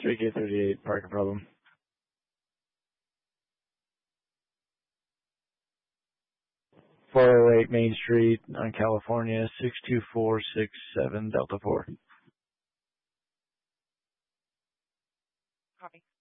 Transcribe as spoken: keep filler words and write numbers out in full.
three K thirty-eight, parking problem. four oh eight Main Street on California, six two four six seven Delta four. Copy.